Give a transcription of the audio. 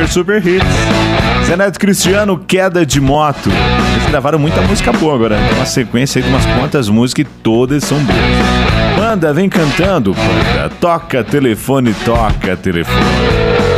Super Hits. Zé Neto Cristiano, Queda de Moto. Eles gravaram muita música boa agora. Tem uma sequência aí de umas quantas músicas e todas são boas. Panda, vem cantando, Panda. Toca telefone, toca telefone.